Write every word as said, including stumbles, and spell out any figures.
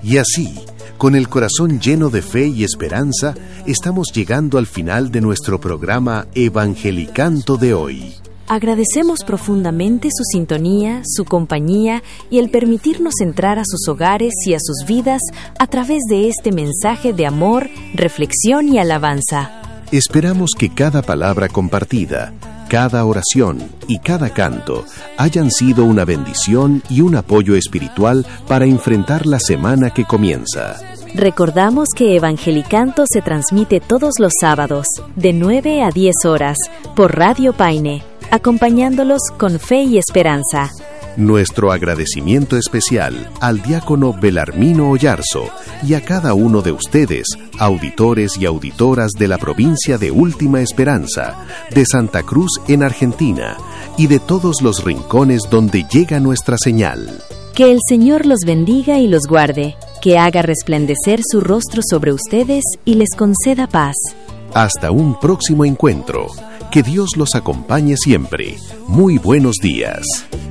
Y así, con el corazón lleno de fe y esperanza, estamos llegando al final de nuestro programa Evangelicanto de hoy. Agradecemos profundamente su sintonía, su compañía y el permitirnos entrar a sus hogares y a sus vidas a través de este mensaje de amor, reflexión y alabanza. Esperamos que cada palabra compartida, cada oración y cada canto hayan sido una bendición y un apoyo espiritual para enfrentar la semana que comienza. Recordamos que Evangelicanto se transmite todos los sábados, de nueve a diez horas, por Radio Paine, acompañándolos con fe y esperanza. Nuestro agradecimiento especial al diácono Belarmino Oyarzo y a cada uno de ustedes, auditores y auditoras de la provincia de Última Esperanza, de Santa Cruz en Argentina y de todos los rincones donde llega nuestra señal. Que el Señor los bendiga y los guarde, que haga resplandecer su rostro sobre ustedes y les conceda paz. Hasta un próximo encuentro. Que Dios los acompañe siempre. Muy buenos días.